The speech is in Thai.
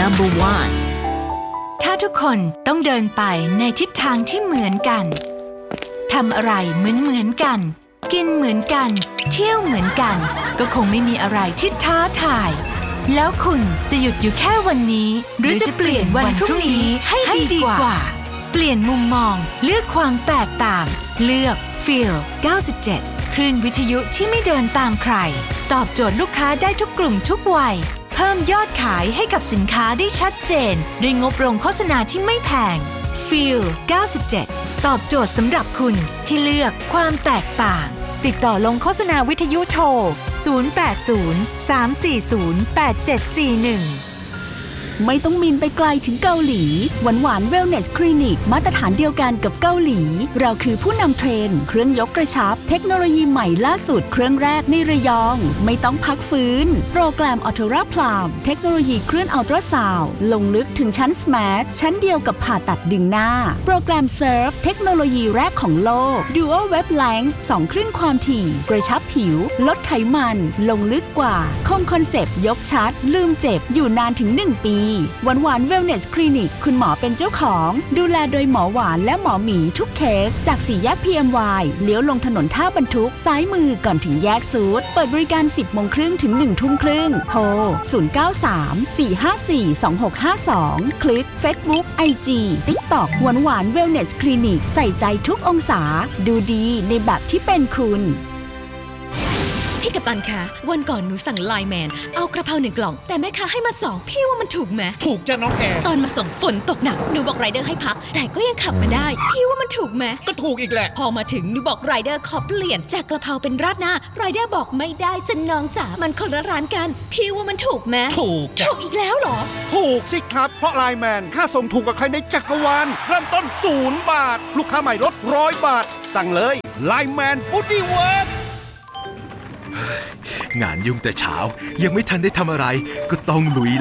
number one ถ้าทุกคนต้องเดินไปในทิศทางที่เหมือนกันทำอะไรเหมือนกันกินเหมือนกันเที่ยวเหมือนกันก็คงไม่มีอะไรที่ท้าทายแล้วคุณจะหยุดอยู่แค่วันนี้หรือจะเปลี่ยนวันพรุ่งนี้ให้ดีกว่าเปลี่ยนมุมมองเลือกความแตกต่างเลือก Feel 97 คลื่นวิทยุที่ไม่เดินตามใครตอบโจทย์ลูกค้าได้ทุกกลุ่มทุกวัยเพิ่มยอดขายให้กับสินค้าได้ชัดเจนด้วยงบลงโฆษณาที่ไม่แพง Feel 97 ตอบโจทย์สำหรับคุณที่เลือกความแตกต่างติดต่อลงโฆษณาวิทยุโทร 080 340 8741 ไม่ต้องบินไปไกลถึงเกาหลีหวานๆ Wellness Clinic มาตรฐานเดียวกันกับเกาหลีเราคือผู้นำเทรนด์เครื่องยกกระชับเทคโนโลยีใหม่ล่าสุดเครื่องแรกในระยองไม่ต้องพักฟื้นโปรแกรม Autora Prime เทคโนโลยีเคลื่อนอัลตราซาวด์ลงลึกถึงชั้น Smart ชั้นเดียวกับผ่าตัดดึงหน้าโปรแกรม Surf เทคโนโลยีแรกของโลก Dual Wavelength 2 คลื่นความถี่กระชับผิวลดไขมันลงลึกกว่าคงคอนเซปต์ยกชัดลืมเจ็บอยู่นานถึง1 ปีหวานๆ Wellness Clinic คุณหมอเป็นเจ้าของดูแลโดยหมอหวานและหมอหมีทุกเคสจาก4 แยก PMY เลี้ยวลงถนนท่าบรรทุกซ้ายมือก่อนถึงแยกซูดเปิดบริการ 10 โมงครึ่งถึง 1 ทุ่มครึ่งโทร 093-454-2652 คลิก Facebook IG TikTok หวานๆ Wellness Clinic ใส่ใจทุกองศาดูดีในแบบที่เป็นคุณพี่กัปตันคะวันก่อนหนูสั่งไลน์แมนเอากระเพรา1 กล่องแต่แม่ค้าให้มา2พี่ว่ามันถูกไหมถูกจ้ะน้องแอร์ตอนมาส่งฝนตกหนักหนูบอกไรเดอร์ให้พักแต่ก็ยังขับมาได้พี่ว่ามันถูกไหมก็ถูกอีกแหละพอมาถึงหนูบอกไรเดอร์ขอเปลี่ยนจากกระเพราเป็นราดหน้าไรเดอร์บอกไม่ได้จะน้องจ๋ามันคนละร้านกันพี่ว่ามันถูกไหมถูกอีกแล้วเหรอถูกสิครับเพราะไลน์แมนค่าส่งถูกกว่าใครในจักรวาลเริ่มต้น0 บาทลูกค้าใหม่ลด100 บาทสั่งเลยไลน์แมนฟู้ดดีเวิร์สงานยุ่งแต่เช้ายังไม่ทันได้ทำอะไรก็ต้องลุย